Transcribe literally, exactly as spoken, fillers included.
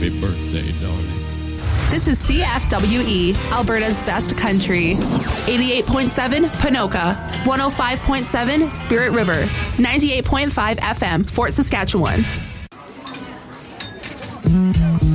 Happy birthday, darling. This is C F W E, Alberta's best country. eighty-eight point seven, Panoka. one oh five point seven, Spirit River. ninety-eight point five F M, Fort Saskatchewan.